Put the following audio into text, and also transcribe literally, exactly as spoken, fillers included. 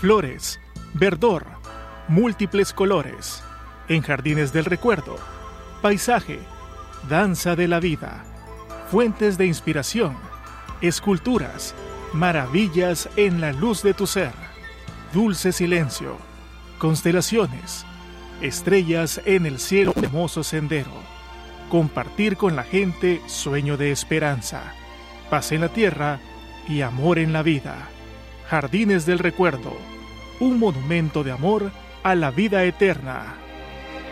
Flores, verdor, múltiples colores. En Jardines del Recuerdo, paisaje, danza de la vida, fuentes de inspiración, esculturas, maravillas en la luz de tu ser, dulce silencio, constelaciones, estrellas en el cielo, hermoso sendero, compartir con la gente sueño de esperanza, paz en la tierra y amor en la vida. Jardines del Recuerdo, un monumento de amor a la vida eterna.